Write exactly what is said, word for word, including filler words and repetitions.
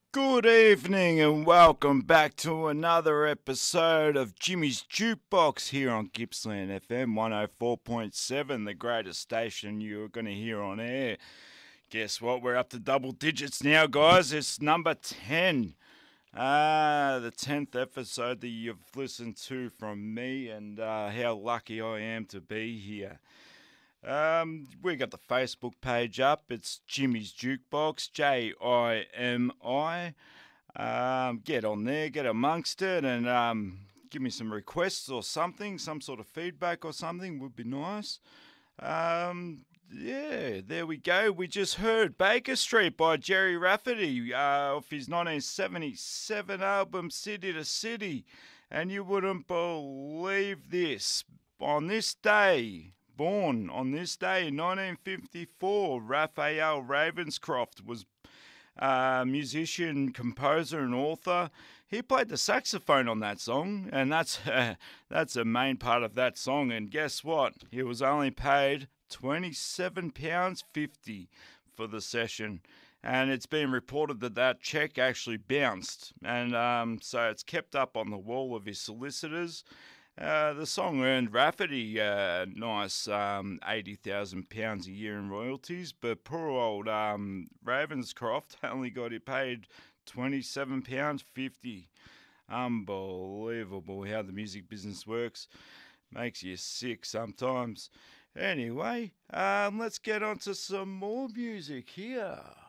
Good evening and welcome back to another episode of Jimmy's Jukebox here on Gippsland F M one oh four point seven, the greatest station you're going to hear on air. Guess what? We're up to double digits now, guys. It's number ten. Ah, the tenth episode that you've listened to from me, and uh, how lucky I am to be here. Um, we got the Facebook page up. It's Jimmy's Jukebox, J I M I. Um, get on there, get amongst it, and um, give me some requests or something, some sort of feedback or something would be nice. Um, yeah, there we go. We just heard Baker Street by Jerry Rafferty uh, off his nineteen seventy-seven album City to City. And you wouldn't believe this. On this day, born on this day in nineteen fifty-four, Raphael Ravenscroft was uh, musician, composer, and author. He played the saxophone on that song, and that's uh, that's a main part of that song. And guess what? He was only paid twenty-seven pounds fifty for the session. And it's been reported that that check actually bounced. And um, so it's kept up on the wall of his solicitors. Uh, the song earned Rafferty a uh, nice um, eighty thousand pounds a year in royalties, but poor old um, Ravenscroft only got it paid twenty-seven pounds fifty. Unbelievable how the music business works. Makes you sick sometimes. Anyway, um, let's get on to some more music here.